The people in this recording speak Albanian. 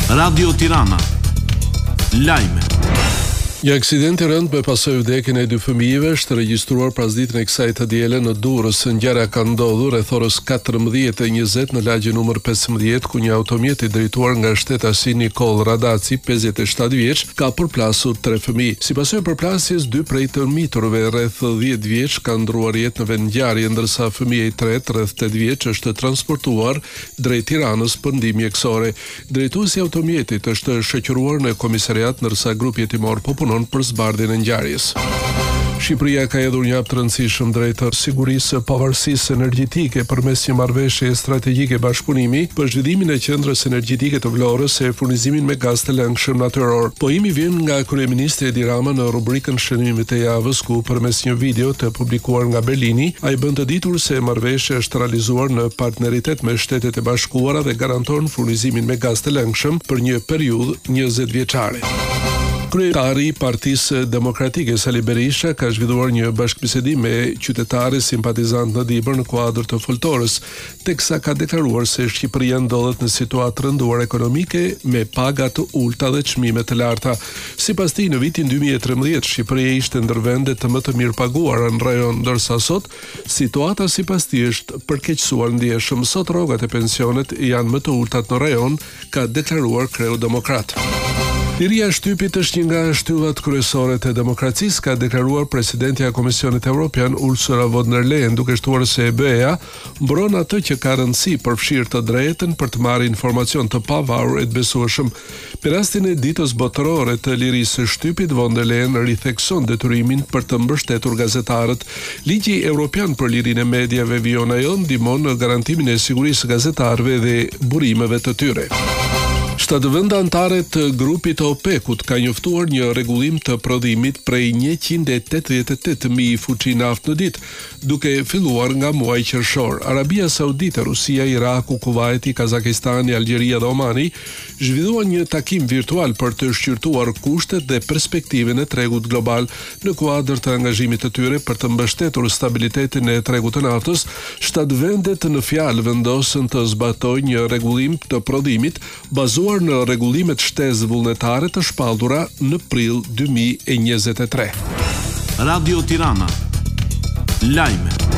Radio Tirana. Lajme. Një aksident i rënd me pasojë vdekjen e 2 fëmijëve është regjistruar pasditën e kësaj të diele në Durrës. Ngjarja ka ndodhur rreth orës 14:20 në lagje numër 15, ku një automjet i drejtuar nga shtetasi Nikol Radaci, 57 vjeç, ka përplasur 3 fëmijë. Si pasojë përplasjes, 2 prej të miturve rreth 10 vjeç kanë ndruar jetë në vend ngjarje, ndërsa fëmia i tretë rreth 8 vjeç është transportuar drejt Tiranës për ndihmë mjekësore. Drejtuesi i automjetit është shoqëruar në komisariat, ndërsa grupi hetimor për zbardhjen e ngjarjes. Shqipëria ka hedhur një hap të rëndësishëm drejt sigurisë së pavarësisë energjetike përmes një marrëveshje strategjike bashkëpunimi për zhvillimin e qendrës energjetike të Vlorës e furnizimin me gaz të lëngshëm natyror. Pojimi vjen nga kryeministri Edi Rama në rubrikën Shënimit të javës, ku përmes një video të publikuar nga Berlini, ai bën të ditur se marrëveshja është realizuar në partneritet me Shtetet e Bashkuara dhe garanton furnizimin me gaz të lëngshëm për një periudhë 20 vjeçare. Kryetari i Partisë Demokratike Sali Berisha ka zhvilluar një bashkëbisedim me qytetarë simpatizantë në Dibër në kuadër të foltorës, teksa ka deklaruar se Shqipëria ndodhet në situatë rënduar ekonomike me paga të ulta dhe çmime të larta. Sipas tij, në vitin 2013 Shqipëria ishte ndër vendet më të mirëpaguara në rajon, ndërsa sot situata sipas tij është përkeqësuar ndjeshëm. Sot rrogat e pensionet janë më të ultat në rajon, ka deklaruar kreu demokrat. Liria e shtypit është një nga shtyllat kryesore të demokracisë, ka deklaruar presidentja e Komisionit Evropian Ursula von der Leyen, duke shtuar se BE-ja mbron atë që ka rëndësi përfshirë të drejtën për të marrë informacion të pavarur e të besueshëm. Për rastin e ditës botërore të lirisë së shtypit, von der Leyen rithekson detyrimin për të mbështetur gazetarët. Ligji Evropian për lirinë e mediave vijon ajo ndihmon në garantimin e sigurisë së gazetarëve dhe burimeve të tyre. 7 vende anëtare të grupit të OPEC-ut ka njoftuar një rregullim të prodhimit prej 188.000 fuqi naftë në ditë, duke filluar nga muaji qershor. Arabia Saudite, Rusia, Iraku, Kuvaiti, Kazakistani, Algjeria dhe Omani zhvilluan një takim virtual për të shqyrtuar kushtet dhe perspektiven e tregut global. Në kuadër të angazhimit të tyre për të mbështetur stabilitetin e tregut të naftës, 7 vendet në fjalë vendosën të zbatojnë një rregullim të prodhimit bazuar në rregullimet shtesë vullnetare të shpallura në prill 2023. Radio Tirana. Lajme.